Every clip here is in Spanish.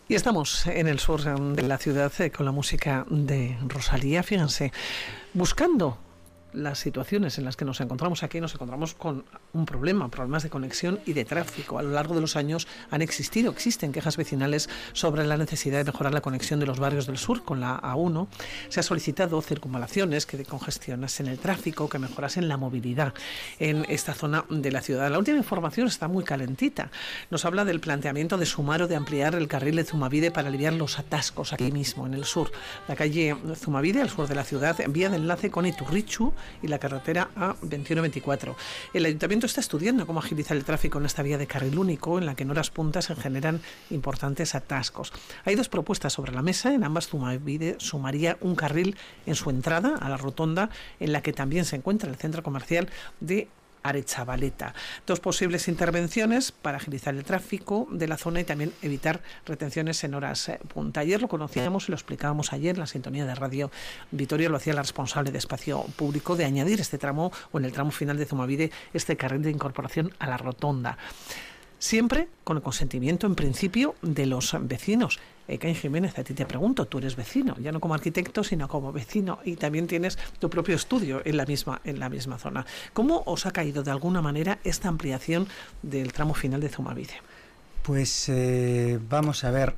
Y estamos en el sur de la ciudad con la música de Rosalía, fíjense, buscando las situaciones en las que nos encontramos aquí. Nos encontramos con un problema, problemas de conexión y de tráfico. A lo largo de los años existen quejas vecinales sobre la necesidad de mejorar la conexión de los barrios del sur con la A1. Se ha solicitado circunvalaciones que decongestionasen el tráfico, que mejorasen la movilidad en esta zona de la ciudad. La última información está muy calentita. Nos habla del planteamiento de sumar o de ampliar el carril de Zumabide para aliviar los atascos aquí mismo, en el sur. La calle Zumabide, al sur de la ciudad, vía de enlace con Iturrichu y la carretera A2124. El ayuntamiento está estudiando cómo agilizar el tráfico en esta vía de carril único, en la que en horas puntas se generan importantes atascos. Hay dos propuestas sobre la mesa. En ambas, Zumabide sumaría un carril en su entrada a la rotonda, en la que también se encuentra el centro comercial de Aretxabaleta. Dos posibles intervenciones para agilizar el tráfico de la zona y también evitar retenciones en horas punta. Ayer lo conocíamos y lo explicábamos ayer en la sintonía de Radio Vitoria. Lo hacía la responsable de espacio público, de añadir este tramo, o en el tramo final de Zumabide, este carril de incorporación a la rotonda. Siempre con el consentimiento, en principio, de los vecinos. Ekain Jiménez, a ti te pregunto, tú eres vecino, ya no como arquitecto, sino como vecino, y también tienes tu propio estudio en la misma zona. ¿Cómo os ha caído de alguna manera esta ampliación del tramo final de Zumabide? Pues vamos a ver,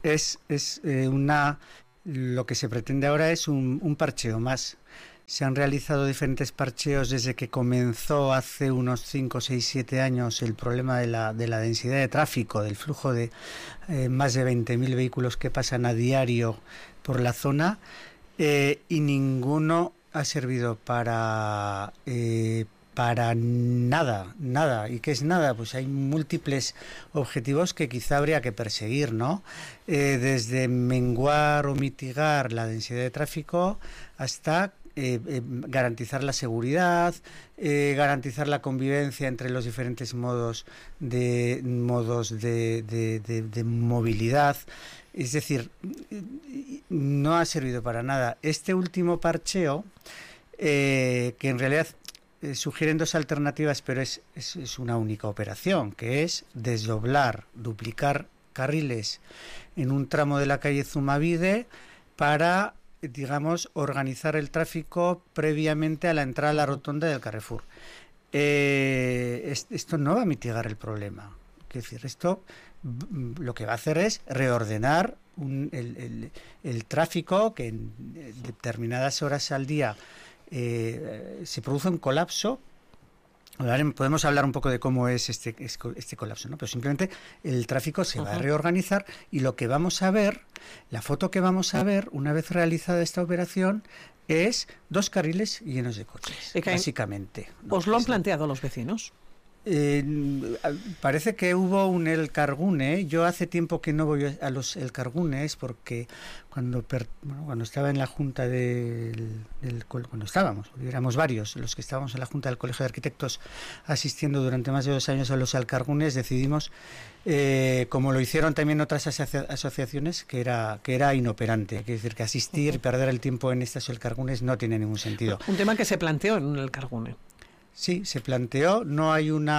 lo que se pretende ahora es un parcheo más. Se han realizado diferentes parcheos desde que comenzó hace unos 5, 6, 7 años el problema de la densidad de tráfico, del flujo de más de 20.000 vehículos que pasan a diario por la zona, y ninguno ha servido para nada. ¿Y qué es nada? Pues hay múltiples objetivos que quizá habría que perseguir, ¿no? Desde menguar o mitigar la densidad de tráfico hasta garantizar la seguridad, garantizar la convivencia entre los diferentes modos de movilidad. Es decir, no ha servido para nada. Este último parcheo, que en realidad sugieren dos alternativas, pero es una única operación, que es desdoblar, duplicar carriles en un tramo de la calle Zumabide para, digamos, organizar el tráfico previamente a la entrada a la rotonda del Carrefour. Esto no va a mitigar el problema. Es decir, esto lo que va a hacer es reordenar el tráfico, que en determinadas horas al día se produce un colapso. Podemos hablar un poco de cómo es este colapso, ¿no? Pero simplemente el tráfico se va a reorganizar, y lo que vamos a ver, la foto que vamos a ver una vez realizada esta operación, es 2 carriles llenos de coches, básicamente, ¿no? ¿Os lo han planteado los vecinos? Parece que hubo un Elkargune. Yo hace tiempo que no voy a los Elkargunes, porque cuando estaba en la junta cuando éramos varios los que estábamos en la junta del Colegio de Arquitectos asistiendo durante más de 2 años a los Elkargunes, decidimos, como lo hicieron también otras asociaciones, que era inoperante. Es decir, que asistir y perder el tiempo en estas Elkargunes no tiene ningún sentido. Un tema que se planteó en un Elkargune. Sí, se planteó, no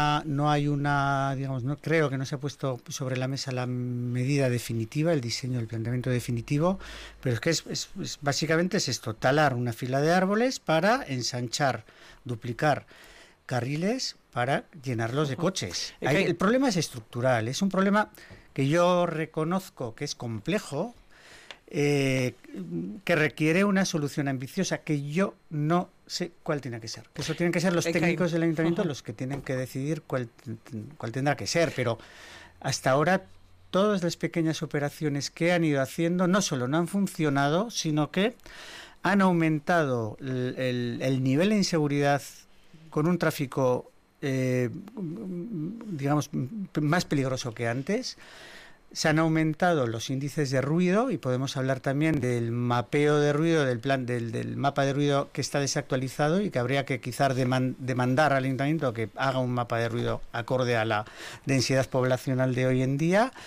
creo que no se ha puesto sobre la mesa la medida definitiva, el diseño, el planteamiento definitivo, pero es que básicamente es esto: talar una fila de árboles para ensanchar, duplicar carriles para llenarlos de coches. El problema es estructural, es un problema que yo reconozco que es complejo, que requiere una solución ambiciosa, que yo no sé cuál tiene que ser. Eso tienen que ser los técnicos del ayuntamiento los que tienen que decidir cuál tendrá que ser, pero hasta ahora todas las pequeñas operaciones que han ido haciendo no solo no han funcionado, sino que han aumentado el nivel de inseguridad, con un tráfico digamos más peligroso que antes. Se han aumentado los índices de ruido, y podemos hablar también del mapeo de ruido, del mapa de ruido que está desactualizado, y que habría que quizás demandar al ayuntamiento que haga un mapa de ruido acorde a la densidad poblacional de hoy en día.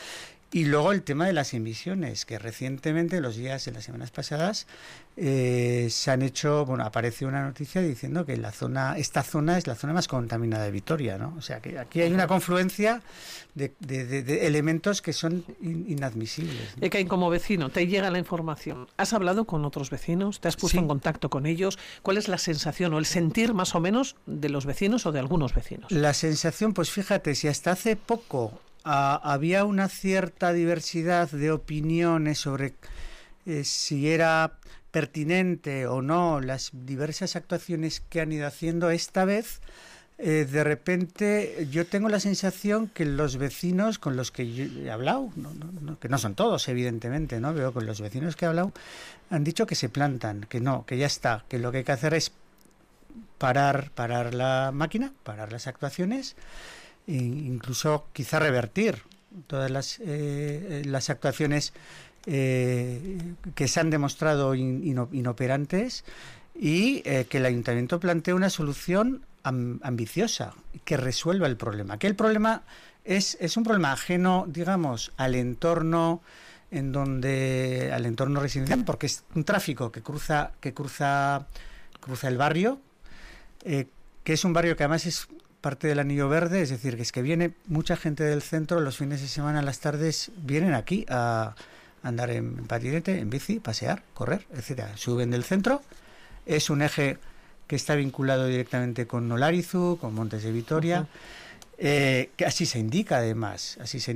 Y luego el tema de las emisiones, que recientemente, en las semanas pasadas, se han hecho, apareció una noticia diciendo que esta zona es la zona más contaminada de Vitoria, ¿no? O sea, que aquí hay una confluencia de elementos que son inadmisibles, ¿no? Ekain, como vecino, te llega la información. ¿Has hablado con otros vecinos? ¿Te has puesto en contacto con ellos? ¿Cuál es la sensación o el sentir más o menos de los vecinos o de algunos vecinos? La sensación, pues fíjate, si hasta hace poco había una cierta diversidad de opiniones sobre si era pertinente o no las diversas actuaciones que han ido haciendo, esta vez de repente yo tengo la sensación que los vecinos con los que yo he hablado, que no son todos evidentemente, ¿no? Pero con los vecinos que he hablado han dicho que se plantan, que no, que ya está, que lo que hay que hacer es parar la máquina, parar las actuaciones, e incluso quizá revertir todas las actuaciones que se han demostrado inoperantes, y que el ayuntamiento plantee una solución ambiciosa que resuelva el problema. Que el problema es un problema ajeno, digamos, al entorno residencial, porque es un tráfico que cruza el barrio, que es un barrio que además es parte del anillo verde, es decir, que es que viene mucha gente del centro los fines de semana, las tardes, vienen aquí a andar en patinete, en bici, pasear, correr, etcétera. Suben del centro, es un eje que está vinculado directamente con Olarizu, con Montes de Vitoria, que así se indica además,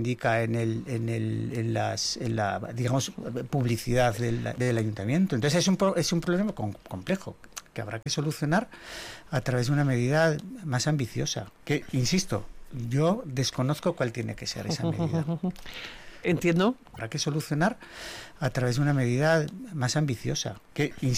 en la digamos publicidad del ayuntamiento. Entonces es un problema complejo que habrá que solucionar a través de una medida más ambiciosa, que, insisto, yo desconozco cuál tiene que ser esa medida. Entiendo. Habrá que solucionar a través de una medida más ambiciosa, que,